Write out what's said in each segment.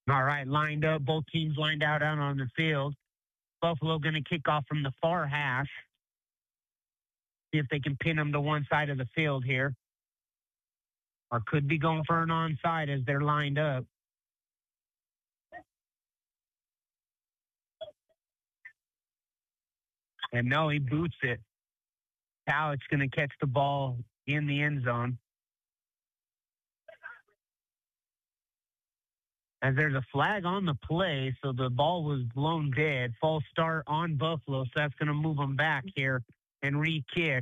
All right, lined up. Both teams lined out on the field. Buffalo going to kick off from the far hash. See if they can pin them to one side of the field here. Or could be going for an onside as they're lined up. And no, he boots it. Talic's going to catch the ball in the end zone. As there's a flag on the play, so the ball was blown dead. False start on Buffalo, so that's going to move them back here and re-kick.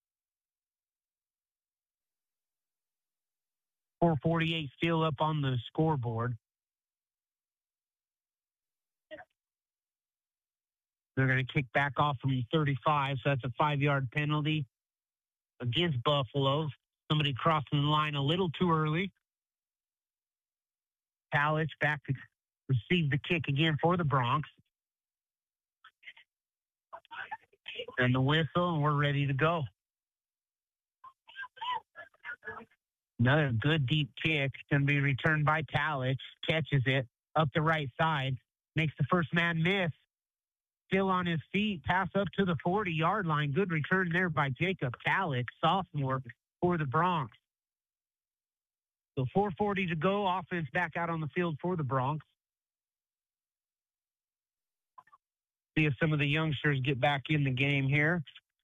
4:48 still up on the scoreboard. They're going to kick back off from 35, so that's a 5-yard penalty against Buffalo. Somebody crossing the line a little too early. Talic back to receive the kick again for the Bronx. And the whistle, and we're ready to go. Another good deep kick. Going to be returned by Talic. Catches it up the right side. Makes the first man miss. Still on his feet. Pass up to the 40-yard line. Good return there by Jacob Talic, sophomore for the Bronx. So 4:40 to go. Offense back out on the field for the Bronx. See if some of the youngsters get back in the game here.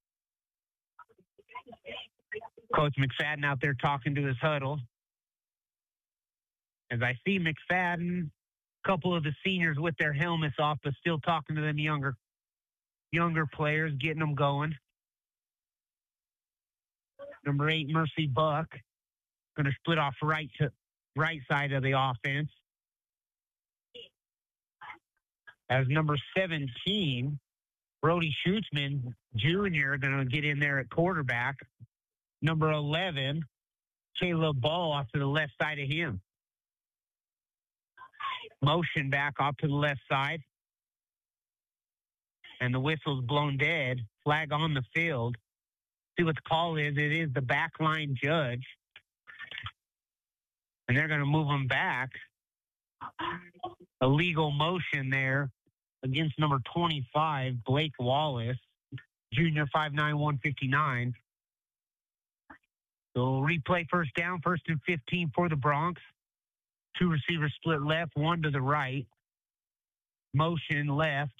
Coach McFadden out there talking to his huddle. As I see McFadden, a couple of the seniors with their helmets off, but still talking to them younger players, getting them going. Number 8, Mercy Buck, going to split off right side of the offense. As number 17, Brody Schutzman Jr. going to get in there at quarterback. Number 11, Caleb Ball off to the left side of him. Motion back off to the left side. And the whistle's blown dead. Flag on the field. See what the call is. It is the backline judge. And they're going to move them back. Illegal motion there against number 25, Blake Wallace, junior, 5'9", 159. So replay first down, 1st and 15 for the Bronx. 2 receivers split left, 1 to the right. Motion left.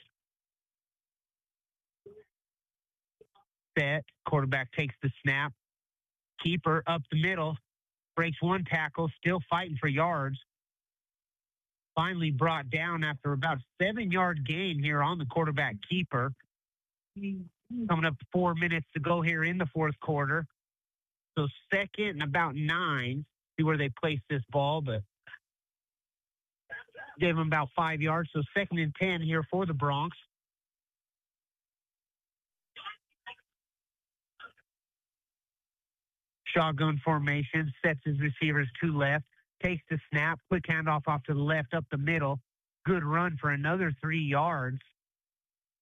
Set. Quarterback takes the snap. Keeper up the middle. Breaks 1 tackle, still fighting for yards. Finally brought down after about 7-yard gain here on the quarterback keeper. Coming up 4 minutes to go here in the 4th quarter. So 2nd and about 9. See where they place this ball, but gave them about 5 yards. So 2nd and 10 here for the Bronx. Shotgun formation, sets his receivers to left, takes the snap, quick handoff off to the left, up the middle. Good run for another 3 yards.